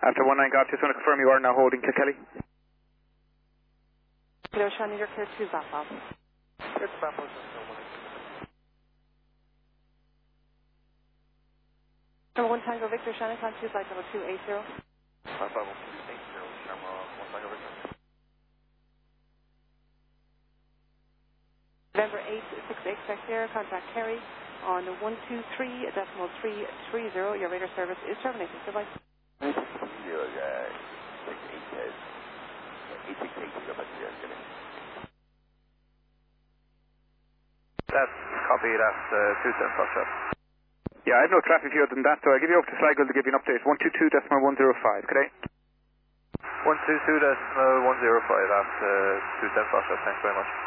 After 19 Golf, just want to confirm you are now holding Kilkelly. Kilo Shannon, you're clear to Zapal. Clear to Zapal. Number 1 Tango Victor, Shannon, climb 2 flight level 280. Flight level 280, camera 1 Tango Victor. November 8, 6 expect air, contact Kerry on 123.330. Your radar service is terminated. Goodbye. 680, 868, go back to the air. That's copy, that's 27 Foxtrot. Yeah, I have no traffic here other than that, so I'll give you over to Sligo to give you an update. 122.105, could I? 122.105, that's 27 Foxtrot, thanks very much.